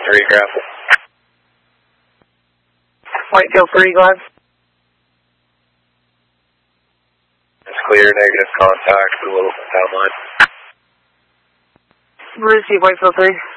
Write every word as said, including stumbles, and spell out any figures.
three, grapple. Whitefield three, go ahead. It's clear, negative contact, a little downline. Receive Whitefield three.